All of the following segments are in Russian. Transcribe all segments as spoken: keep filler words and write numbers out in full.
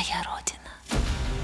моя Родина.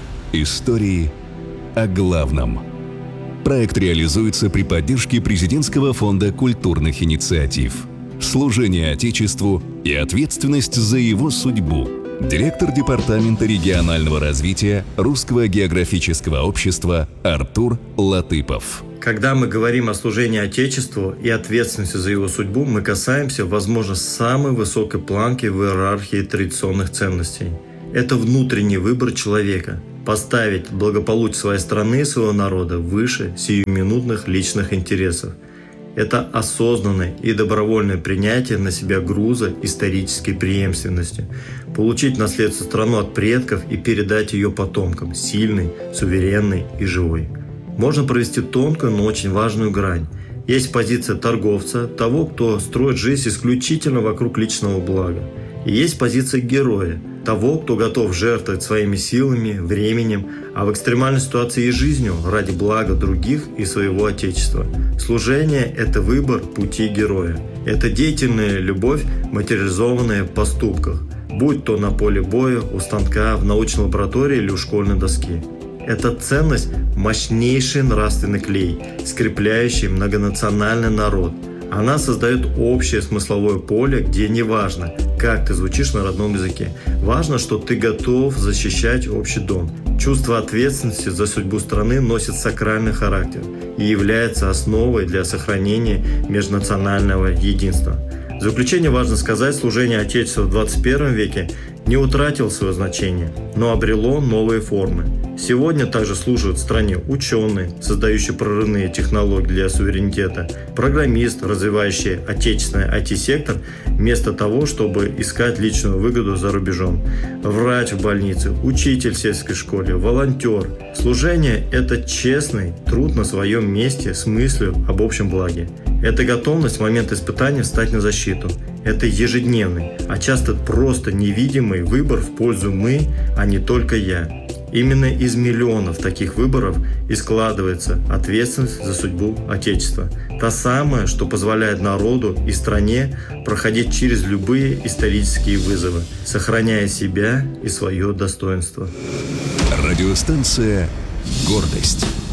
Истории о главном. Проект реализуется при поддержке Президентского фонда культурных инициатив. Служение Отечеству и ответственность за его судьбу. Директор Департамента регионального развития Русского географического общества Артур Латыпов. Когда мы говорим о служении Отечеству и ответственности за его судьбу, мы касаемся, возможно, самой высокой планки в иерархии традиционных ценностей. Это внутренний выбор человека – поставить благополучие своей страны и своего народа выше сиюминутных личных интересов. Это осознанное и добровольное принятие на себя груза исторической преемственности, получить в наследство страну от предков и передать ее потомкам, сильной, суверенной и живой. Можно провести тонкую, но очень важную грань. Есть позиция торговца, того, кто строит жизнь исключительно вокруг личного блага. И есть позиция героя, того, кто готов жертвовать своими силами, временем, а в экстремальной ситуации и жизнью ради блага других и своего Отечества. Служение – это выбор пути героя. Это деятельная любовь, материализованная в поступках, будь то на поле боя, у станка, в научной лаборатории или у школьной доски. Эта ценность – мощнейший нравственный клей, скрепляющий многонациональный народ. Она создает общее смысловое поле, где не важно, как ты звучишь на родном языке. Важно, что ты готов защищать общий дом. Чувство ответственности за судьбу страны носит сакральный характер и является основой для сохранения межнационального единства. В заключение важно сказать, служение Отечеству в двадцать первом веке не утратило свое значение, но обрело новые формы. Сегодня также служат в стране ученые, создающие прорывные технологии для суверенитета, программист, развивающий отечественный ай ти-сектор, вместо того, чтобы искать личную выгоду за рубежом, врач в больнице, учитель в сельской школе, волонтер. Служение – это честный труд на своем месте с мыслью об общем благе. Это готовность в момент испытания встать на защиту. Это ежедневный, а часто просто невидимый выбор в пользу «мы», а не только «я». Именно из миллионов таких выборов и складывается ответственность за судьбу Отечества. Та самая, что позволяет народу и стране проходить через любые исторические вызовы, сохраняя себя и свое достоинство. Радиостанция «Гордость».